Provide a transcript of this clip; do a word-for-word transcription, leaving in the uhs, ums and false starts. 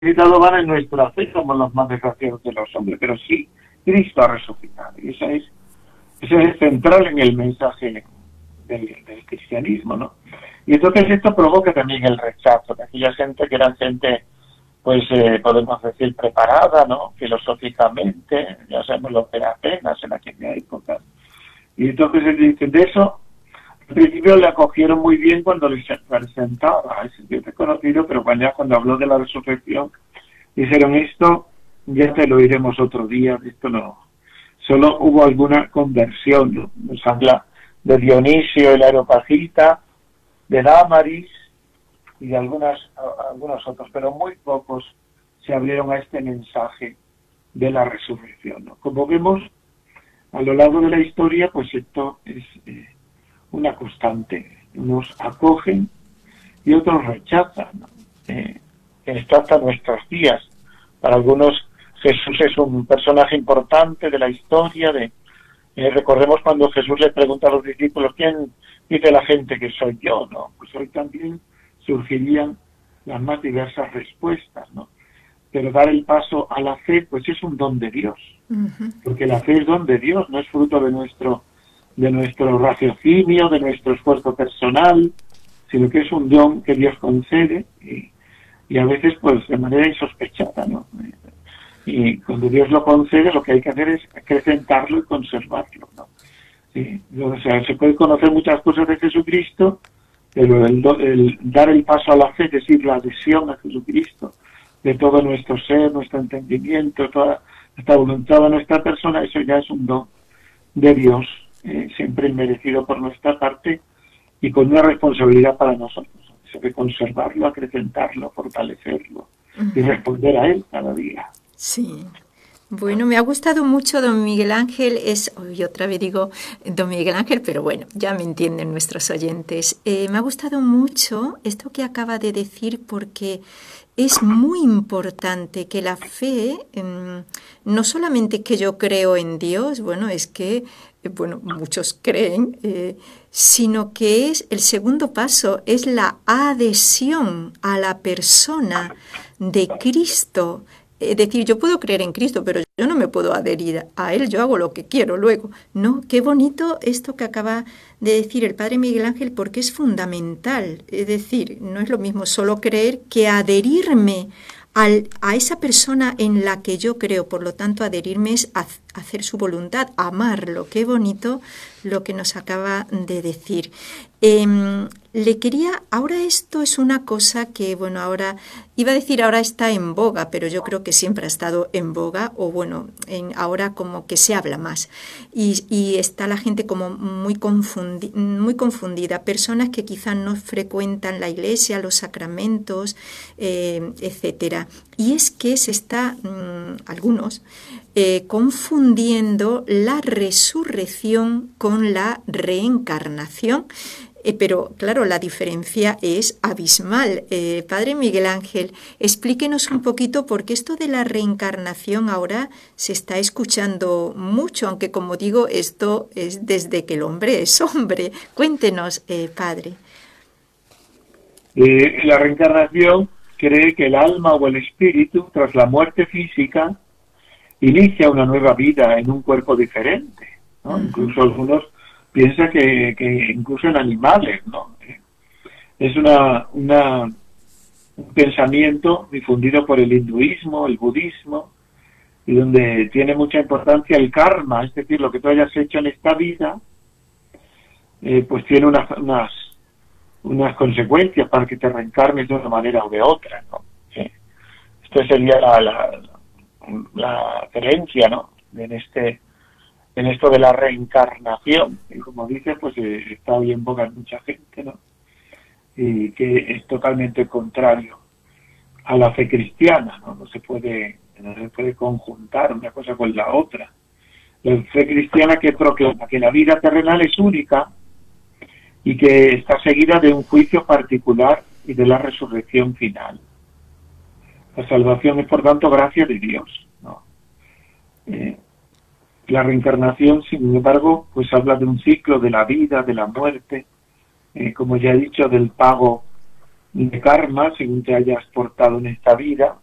resucitado van en nuestra fe, somos los más desgraciados de los hombres, pero sí, Cristo ha resucitado. Y eso es, eso es central en el mensaje del, del cristianismo, ¿no? Y entonces esto provoca también el rechazo de aquella gente que era gente, pues eh, podemos decir, preparada, ¿no? Filosóficamente, ya sabemos lo que era Atenas en aquella época. Y entonces él dice, de eso, al principio le acogieron muy bien cuando les presentaba, es Dios reconocido, pero cuando, ya cuando habló de la resurrección, dijeron, esto ya te lo iremos otro día, esto no. Solo hubo alguna conversión, ¿no? Nos habla de Dionisio el Areopagita, de Dámaris y de algunas, algunos otros, pero muy pocos se abrieron a este mensaje de la resurrección, ¿no? Como vemos, a lo largo de la historia, pues esto es eh, una constante. Unos acogen y otros rechazan, ¿no? Eh, esto hasta nuestros días. Para algunos Jesús es un personaje importante de la historia. De eh, recordemos cuando Jesús le pregunta a los discípulos, ¿quién dice la gente que soy yo? ¿No? Pues hoy también surgirían las más diversas respuestas, ¿no? Pero dar el paso a la fe, pues es un don de Dios, uh-huh. Porque la fe es don de Dios, no es fruto de nuestro de nuestro raciocinio, de nuestro esfuerzo personal, sino que es un don que Dios concede y, y a veces pues de manera insospechada, ¿no? Y cuando Dios lo concede, lo que hay que hacer es acrecentarlo y conservarlo, ¿no? Sí, o sea, se puede conocer muchas cosas de Jesucristo, pero el, el dar el paso a la fe, es decir, la adhesión a Jesucristo, de todo nuestro ser, nuestro entendimiento, toda esta voluntad de nuestra persona, eso ya es un don de Dios, eh, siempre inmerecido por nuestra parte y con una responsabilidad para nosotros. Se debe conservarlo, acrecentarlo, fortalecerlo uh-huh. y responder a él cada día. Sí. Bueno, me ha gustado mucho don Miguel Ángel, es, hoy otra vez digo don Miguel Ángel, pero bueno, ya me entienden nuestros oyentes. Eh, me ha gustado mucho esto que acaba de decir porque es muy importante que la fe, eh, no solamente que yo creo en Dios, bueno, es que, eh, bueno, muchos creen, eh, sino que es el segundo paso, es la adhesión a la persona de Cristo. Es decir, yo puedo creer en Cristo, pero yo no me puedo adherir a Él, yo hago lo que quiero luego. No, qué bonito esto que acaba de decir el Padre Miguel Ángel, porque es fundamental. Es decir, no es lo mismo solo creer que adherirme al, a esa persona en la que yo creo. Por lo tanto, adherirme es a, hacer su voluntad, amarlo. Qué bonito lo que nos acaba de decir. Eh, le quería, ahora esto es una cosa que, bueno, ahora, iba a decir ahora está en boga, pero yo creo que siempre ha estado en boga, o bueno, en, ahora como que se habla más, y, y está la gente como muy, confundi, muy confundida, personas que quizás no frecuentan la iglesia, los sacramentos, eh, etcétera, y es que se está, mmm, algunos, eh, confundiendo la resurrección con la reencarnación. Eh, pero, claro, la diferencia es abismal. Eh, Padre Miguel Ángel, explíquenos un poquito, porque esto de la reencarnación ahora se está escuchando mucho, aunque, como digo, esto es desde que el hombre es hombre. Cuéntenos, eh, Padre. Eh, la reencarnación cree que el alma o el espíritu, tras la muerte física, inicia una nueva vida en un cuerpo diferente, ¿no? Uh-huh. Incluso algunos piensa que, que incluso en animales, ¿no? Es una, una un pensamiento difundido por el hinduismo, el budismo, y donde tiene mucha importancia el karma, es decir, lo que tú hayas hecho en esta vida, eh, pues tiene unas, unas unas consecuencias para que te reencarnes de una manera o de otra, ¿no? Sí. Esto sería la, la, la creencia, ¿no? En este en esto de la reencarnación, y como dice, pues eh, está hoy en boga en mucha gente, ¿no? Y que es totalmente contrario a la fe cristiana, ¿no? No se puede, no se puede conjuntar una cosa con la otra. La fe cristiana que proclama que la vida terrenal es única y que está seguida de un juicio particular y de la resurrección final. La salvación es, por tanto, gracia de Dios, ¿no? Eh, La reencarnación, sin embargo, pues habla de un ciclo de la vida, de la muerte, eh, como ya he dicho, del pago de karma, según te hayas portado en esta vida,